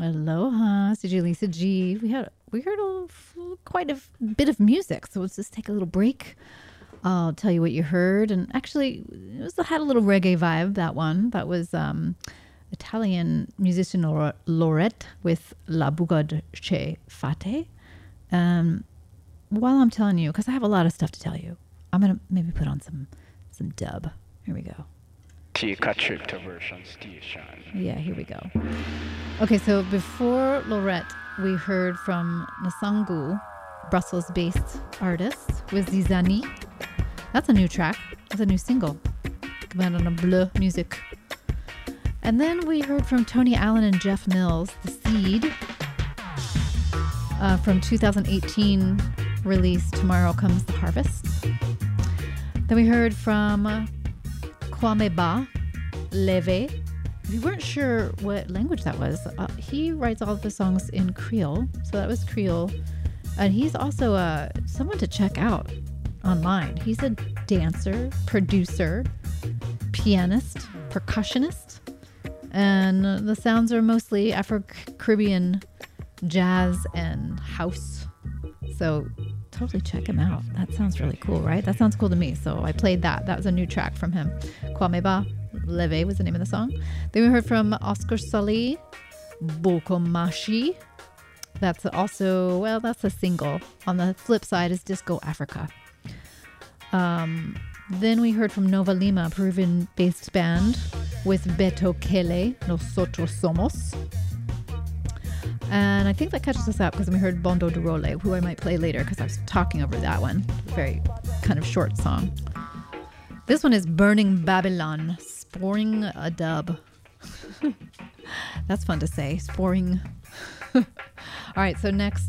Aloha, CJ Lisa G. We heard quite a bit of music, so let's just take a little break. I'll tell you what you heard, and actually, had a little reggae vibe. That one that was Italian musician Lorette with La Bugad Che Fate. While I'm telling you, because I have a lot of stuff to tell you, I'm gonna maybe put on some dub. Here we go. Tika Tripta version station. Yeah, here we go. Okay, so before Lorette, we heard from Nasangu, Brussels-based artist, with Zizani. That's a new track. It's a new single. Command on Bleu Music. And then we heard from Tony Allen and Jeff Mills, The Seed, from 2018 release, Tomorrow Comes the Harvest. Then we heard from Kwame Ba, Leve. We weren't sure what language that was. He writes all of his songs in Creole, so that was Creole. And he's also someone to check out online. He's a dancer, producer, pianist, percussionist, and the sounds are mostly Afro-Caribbean jazz and house. So totally check him out. That sounds really cool, right? That sounds cool to me. So I played that. That was a new track from him. Kwame Ba, Leve was the name of the song. Then we heard from Oscar Sully, Bokomashi. That's also, well, that's a single. On the flip side is Disco Africa. Then we heard from Nova Lima, Peruvian-based band, with Beto Kele, Nosotros Somos. And I think that catches us up because we heard Bondo Durole, who I might play later because I was talking over that one. Very kind of short song. This one is Burning Babylon, Sporing a Dub. That's fun to say, sporing. All right, so next,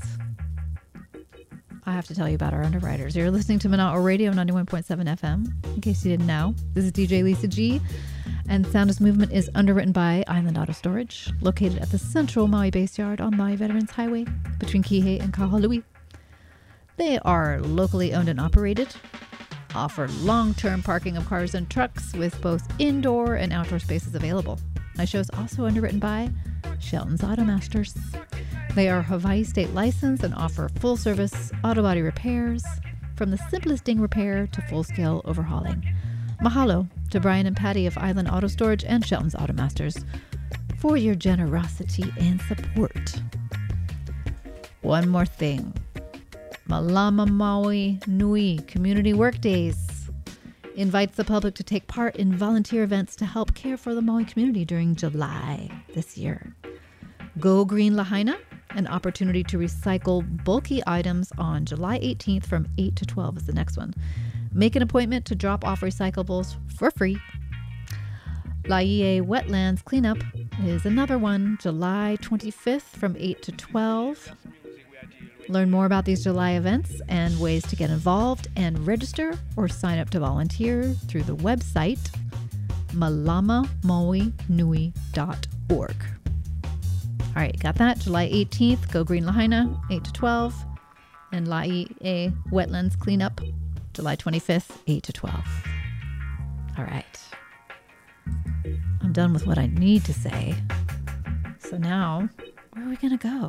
I have to tell you about our underwriters. You're listening to Mana'o Radio 91.7 FM, in case you didn't know. This is DJ Lisa G, and Sound is Movement is underwritten by Island Auto Storage, located at the central Maui Base Yard on Maui Veterans Highway between Kihei and Kahului. They are locally owned and operated, offer long-term parking of cars and trucks with both indoor and outdoor spaces available. My show is also underwritten by Shelton's Automasters. They are Hawaii state licensed and offer full-service auto body repairs, from the simplest ding repair to full-scale overhauling. Mahalo to Brian and Patty of Island Auto Storage and Shelton's Automasters for your generosity and support. One more thing. Malama Maui Nui Community Workdays invites the public to take part in volunteer events to help care for the Maui community during July this year. Go Green Lahaina, an opportunity to recycle bulky items on July 18th from 8 to 12 is the next one. Make an appointment to drop off recyclables for free. Laie Wetlands Cleanup is another one, July 25th from 8 to 12. Learn more about these July events and ways to get involved and register or sign up to volunteer through the website malamamauinui.org. All right, got that? July 18th, Go Green Lahaina, 8 to 12. And Laie Wetlands Cleanup, July 25th, 8 to 12. All right. I'm done with what I need to say. So now, where are we going to go?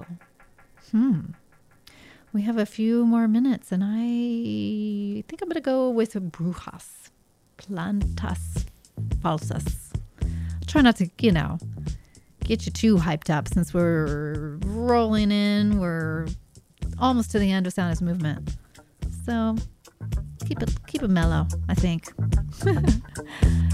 We have a few more minutes, and I think I'm going to go with Brujas, Plantas Falsas. I'll try not to, get you too hyped up since we're rolling in. We're almost to the end of Sound is Movement. So keep it mellow, I think.